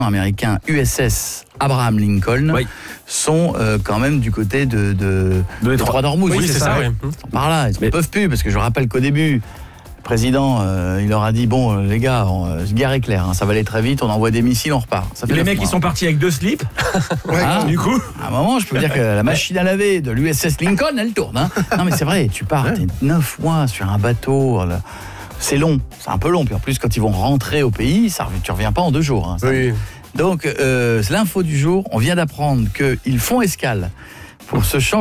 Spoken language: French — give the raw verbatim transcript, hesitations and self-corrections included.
américains U S S Abraham Lincoln oui. sont euh, quand même du côté de, de, de Détroit d'Ormuz. Oui, c'est, c'est ça. ça oui. Par là, ils ne peuvent plus, parce que je rappelle qu'au début, le président, euh, il leur a dit, bon, les gars, on, guerre éclair, hein, ça va aller très vite, on envoie des missiles, on repart. Ça fait les mecs, mois. ils sont partis avec deux slips. Ouais, ah, du coup. À un moment, je peux dire que la machine à laver de l'U S S Lincoln, elle tourne. Hein. Non, mais c'est vrai, tu pars, ouais. t'es neuf mois sur un bateau. Là. C'est long, c'est un peu long. Puis en plus, quand ils vont rentrer au pays, ça, tu reviens pas en deux jours. Hein, oui. Donc, euh, c'est l'info du jour. On vient d'apprendre qu'ils font escale pour se changer.